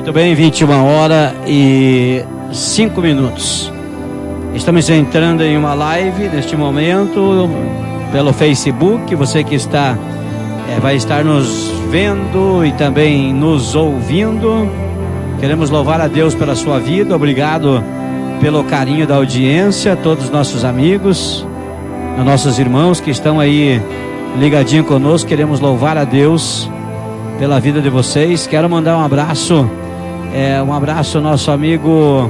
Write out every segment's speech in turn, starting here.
Muito bem, 21h05. Estamos entrando em uma live neste momento pelo Facebook. Você que está vai estar nos vendo e também nos ouvindo. Queremos louvar a Deus pela sua vida. Obrigado pelo carinho da audiência, todos os nossos amigos, nossos irmãos que estão aí ligadinho conosco. Queremos louvar a Deus pela vida de vocês. Quero mandar um abraço ao nosso amigo,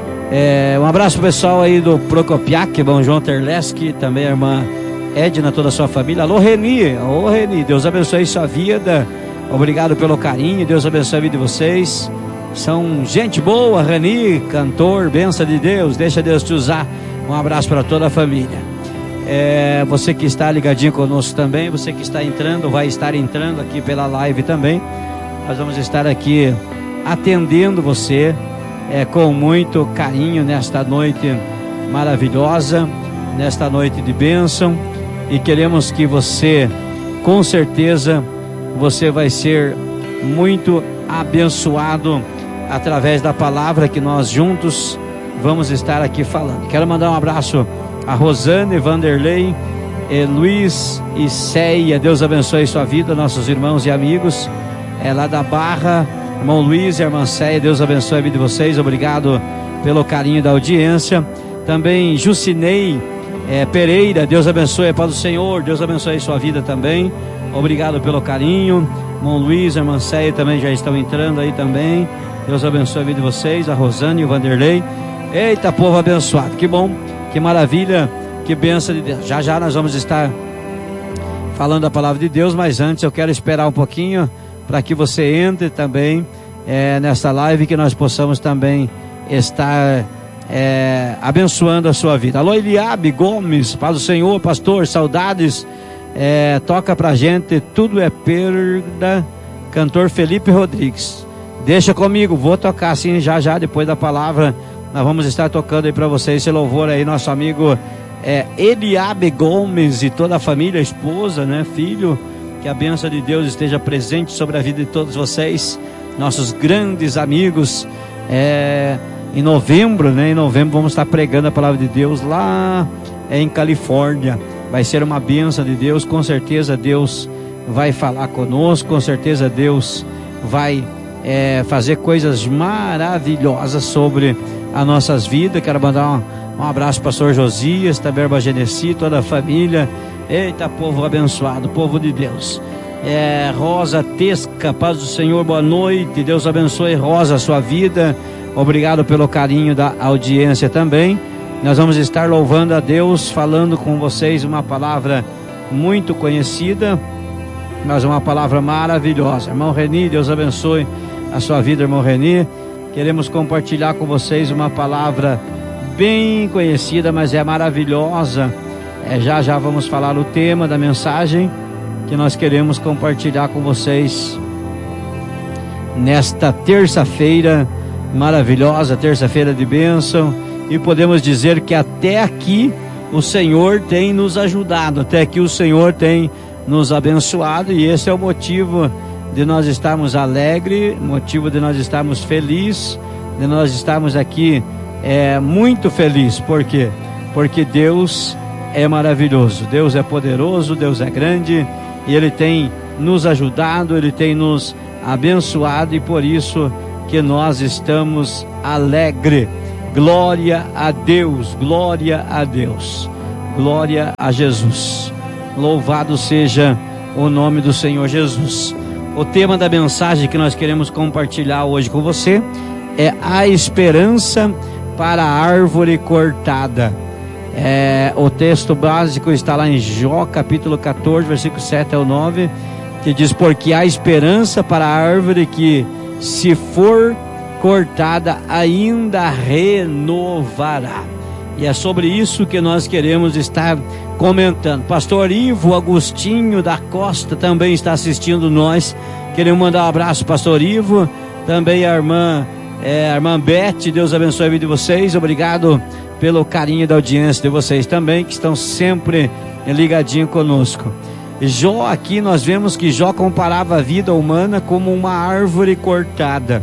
um abraço pro pessoal aí do Procopiac, bom João Terleski, também a irmã Edna, toda a sua família. Alô Reni, Deus abençoe sua vida, obrigado pelo carinho, Deus abençoe a vida de vocês, são gente boa. Reni, cantor, bênção de Deus, deixa Deus te usar. Um abraço para toda a família. Você que está ligadinho conosco também, você que está entrando, vai estar entrando aqui pela live também. Nós vamos estar aqui atendendo você com muito carinho nesta noite maravilhosa, nesta noite de bênção, e queremos que você, com certeza, você vai ser muito abençoado através da palavra que nós juntos vamos estar aqui falando. Quero mandar um abraço a Rosane, Vanderlei, Luiz e Ceia. Deus abençoe sua vida, nossos irmãos e amigos lá da Barra, irmão Luiz e irmã Ceia. Deus abençoe a vida de vocês, obrigado pelo carinho da audiência. Também Jucinei Pereira, Deus abençoe, a paz do Senhor, Deus abençoe sua vida também, obrigado pelo carinho. Irmão Luiz e irmã Ceia também já estão entrando aí também. Deus abençoe a vida de vocês, a Rosane e o Vanderlei. Eita, povo abençoado, que bom, que maravilha, que bênção de Deus. Já nós vamos estar falando a palavra de Deus, mas antes eu quero esperar um pouquinho para que você entre também nesta live, que nós possamos também estar abençoando a sua vida. Alô Eliabe Gomes, paz do Senhor, pastor, saudades, toca pra gente Tudo é Perda, cantor Felipe Rodrigues. Deixa comigo, vou tocar assim já depois da palavra. Nós vamos estar tocando aí para vocês esse louvor aí, nosso amigo Eliabe Gomes e toda a família, esposa, filho. Que a bênção de Deus esteja presente sobre a vida de todos vocês, nossos grandes amigos. Em novembro vamos estar pregando a palavra de Deus lá em Califórnia. Vai ser uma bênção de Deus, com certeza Deus vai falar conosco, com certeza Deus vai fazer coisas maravilhosas sobre as nossas vidas. Quero mandar um abraço para o pastor Josias, também a Genesi, toda a família. Eita, povo abençoado, povo de Deus. Rosa Tesca, paz do Senhor, boa noite, Deus abençoe, Rosa, a sua vida, obrigado pelo carinho da audiência também. Nós vamos estar louvando a Deus, falando com vocês uma palavra muito conhecida, mas uma palavra maravilhosa. Irmão Reni, Deus abençoe a sua vida, irmão Reni. Queremos compartilhar com vocês uma palavra bem conhecida, mas é maravilhosa. Já vamos falar o tema da mensagem que nós queremos compartilhar com vocês nesta terça-feira maravilhosa, terça-feira de bênção. E podemos dizer que até aqui o Senhor tem nos ajudado, até aqui o Senhor tem nos abençoado, e esse é o motivo de nós estarmos alegres, motivo de nós estarmos felizes, de nós estarmos aqui muito felizes. Por quê? Porque Deus é maravilhoso, Deus é poderoso, Deus é grande, e Ele tem nos ajudado, Ele tem nos abençoado, e por isso que nós estamos alegres. Glória a Deus, glória a Deus, glória a Jesus. Louvado seja o nome do Senhor Jesus. O tema da mensagem que nós queremos compartilhar hoje com você é a esperança para a árvore cortada. O texto básico está lá em Jó, capítulo 14, versículo 7 ao 9, que diz: porque há esperança para a árvore que, se for cortada, ainda renovará. E é sobre isso que nós queremos estar comentando. Pastor Ivo Agostinho da Costa também está assistindo nós. Queremos mandar um abraço, pastor Ivo, também a irmã Beth. Deus abençoe a vida de vocês, obrigado pelo carinho da audiência de vocês também, que estão sempre ligadinho conosco. Jó, aqui nós vemos que Jó comparava a vida humana como uma árvore cortada.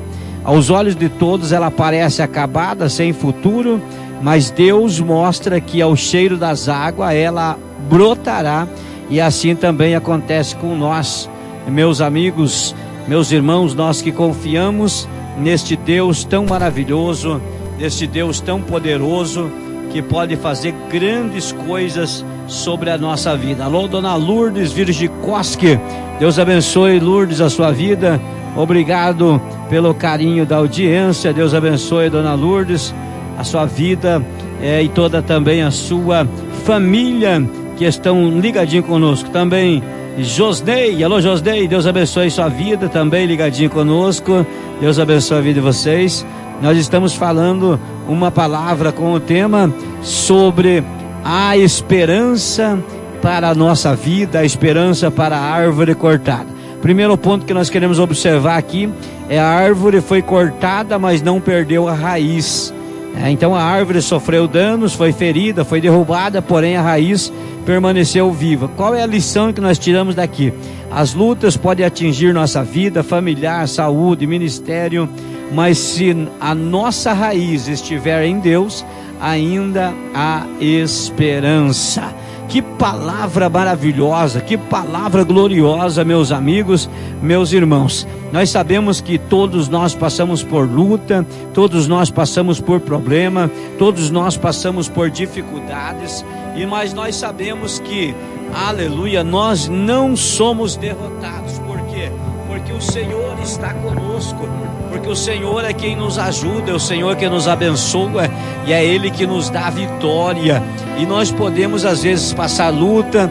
Aos olhos de todos ela parece acabada, sem futuro, mas Deus mostra que ao cheiro das águas ela brotará, e assim também acontece com nós, meus amigos, meus irmãos, nós que confiamos neste Deus tão maravilhoso, neste Deus tão poderoso, que pode fazer grandes coisas sobre a nossa vida. Alô, dona Lourdes Virgikoski, Deus abençoe, Lourdes, a sua vida. Obrigado pelo carinho da audiência. Deus abençoe, dona Lourdes, a sua vida e toda também a sua família que estão ligadinho conosco. Também Josnei, alô Josnei, Deus abençoe sua vida, também ligadinho conosco. Deus abençoe a vida de vocês. Nós estamos falando uma palavra com o tema sobre a esperança para a nossa vida, a esperança para a árvore cortada. Primeiro ponto que nós queremos observar aqui é: a árvore foi cortada, mas não perdeu a raiz. Então a árvore sofreu danos, foi ferida, foi derrubada, porém a raiz permaneceu viva. Qual é a lição que nós tiramos daqui? As lutas podem atingir nossa vida familiar, saúde, ministério, mas se a nossa raiz estiver em Deus, ainda há esperança. Que palavra maravilhosa, que palavra gloriosa, meus amigos, meus irmãos. Nós sabemos que todos nós passamos por luta, todos nós passamos por problema, todos nós passamos por dificuldades, mas nós sabemos que, aleluia, nós não somos derrotados. Por quê? Porque o Senhor está conosco, porque o Senhor é quem nos ajuda, é o Senhor que nos abençoa, e é Ele que nos dá a vitória. E nós podemos às vezes passar luta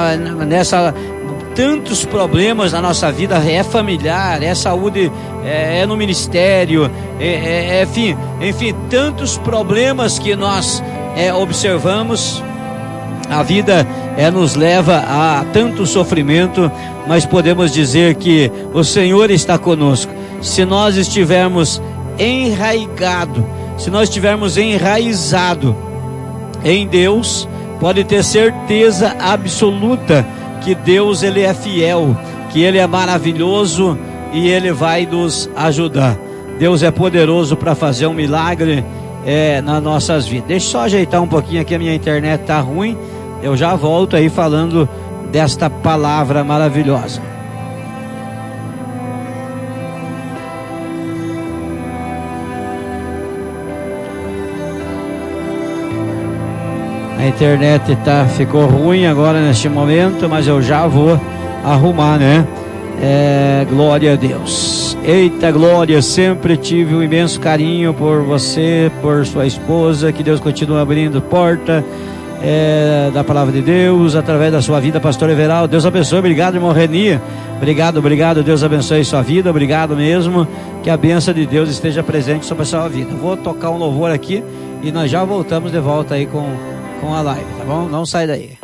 tantos problemas na nossa vida, é familiar, é saúde, é no ministério, enfim, tantos problemas que nós observamos. A vida nos leva a tanto sofrimento, mas podemos dizer que o Senhor está conosco. Se nós estivermos enraigados, se nós estivermos enraizados em Deus, pode ter certeza absoluta que Deus, Ele é fiel, que Ele é maravilhoso e Ele vai nos ajudar. Deus é poderoso para fazer um milagre nas nossas vidas. Deixa eu só ajeitar um pouquinho aqui, a minha internet está ruim. Eu já volto aí falando desta palavra maravilhosa. A internet ficou ruim agora neste momento, mas eu já vou arrumar, né? Glória a Deus. Eita glória, sempre tive um imenso carinho por você, por sua esposa. Que Deus continue abrindo porta da palavra de Deus através da sua vida, pastor Everaldo. Deus abençoe. Obrigado, irmão Reni. Obrigado, Deus abençoe sua vida. Obrigado mesmo, que a bênção de Deus esteja presente sobre a sua vida. Vou tocar um louvor aqui e nós já voltamos de volta aí com a live, tá bom? Não sai daí.